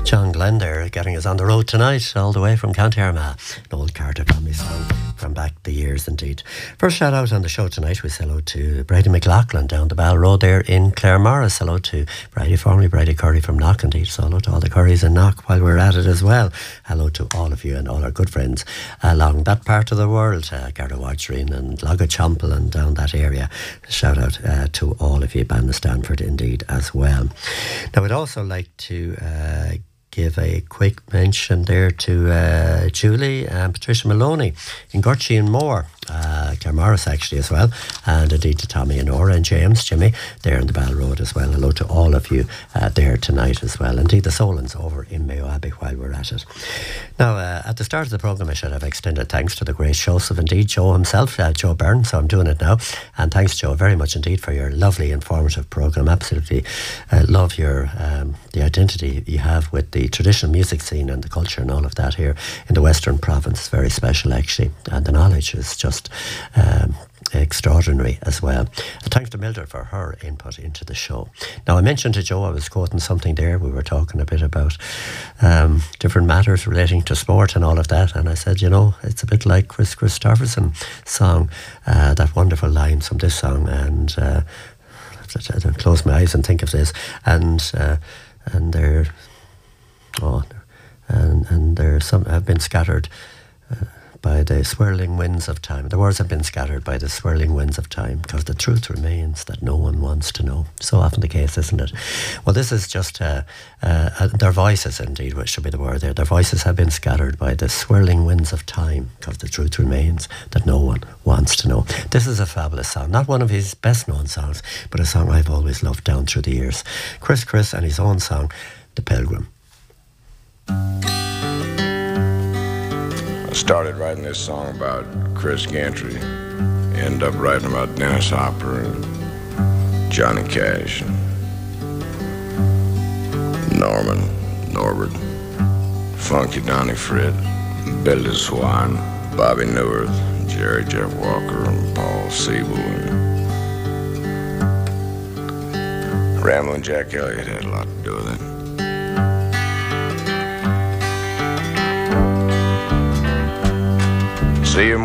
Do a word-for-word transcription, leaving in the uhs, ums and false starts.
John Glenn there, getting us on the road tonight, all the way from County Armagh. An old Carter Tommy song from back the years indeed. First shout out on the show tonight, we say hello to Brady McLaughlin down the Ball Road there in Claremorris. Hello to Brady, formerly Brady Curry from Knock indeed. So hello to all the Currys in Knock while we're at it as well. Hello to all of you and all our good friends along that part of the world, uh, Garda Watchering and Logachompel and down that area. Shout out uh, to all of you, Bannistanford indeed as well. Now we'd also like to uh, give a quick mention there to uh, Julie and Patricia Maloney in Gurchie and Moore, uh, Claremorris actually as well, and indeed to Tommy and Nora and James, Jimmy, there in the Ball Road as well. Hello to all of you uh, there tonight as well. Indeed the Solons over in Mayo Abbey while we're at it. Now uh, at the start of the programme I should have extended thanks to the great Joseph, indeed Joe himself, uh, Joe Byrne, so I'm doing it now. And thanks Joe very much indeed for your lovely informative programme. Absolutely uh, love your um, the identity you have with the traditional music scene and the culture and all of that here in the Western Province. It's very special actually, and the knowledge is just um, extraordinary as well. And thanks to Mildred for her input into the show. Now I mentioned to Joe, I was quoting something there, we were talking a bit about um, different matters relating to sport and all of that, and I said, you know, it's a bit like Chris Christopherson song, uh, that wonderful line from this song, and uh, I don't close my eyes and think of this, and uh, and they're oh, and and they're some have been scattered uh, by the swirling winds of time. The words have been scattered by the swirling winds of time, because the truth remains that no one wants to know. So often the case, isn't it? Well, this is just uh, uh, their voices, indeed, which should be the word there. Their voices have been scattered by the swirling winds of time, because the truth remains that no one wants to know. This is a fabulous song, not one of his best known songs, but a song I've always loved down through the years. Chris Chris and his own song, The Pilgrim. I started writing this song about Chris Gantry, ended up writing about Dennis Hopper and Johnny Cash, and Norman, Norbert, Funky Donnie Fred, Billy Swan, Bobby Newirth, Jerry Jeff Walker, and Paul Siebel, and Ramblin' Jack Elliott had a lot to do with it. See him